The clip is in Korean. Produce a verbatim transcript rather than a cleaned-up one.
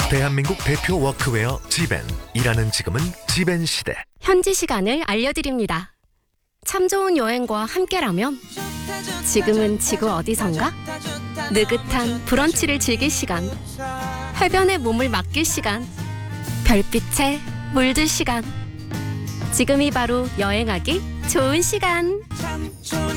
대한민국 대표 워크웨어 지벤. 일하는 지금은 지벤 시대. 현지 시간을 알려드립니다. 참 좋은 여행과 함께라면 지금은 지구 어디선가? 느긋한 브런치를 즐길 시간, 해변에 몸을 맡길 시간, 별빛에 물들 시간. 지금이 바로 여행하기 좋은 시간.